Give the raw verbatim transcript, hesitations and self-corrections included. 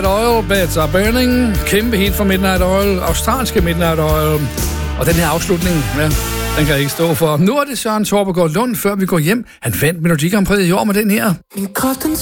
Oil, Beds Are Burning, kæmpe hit fra Midnight Oil, australske Midnight Oil. Og den her afslutning, ja, den kan jeg ikke stå for. Nu er det Søren Torpegaard Lund, før vi går hjem. Han vandt Melodi Grand Prix i år med den her.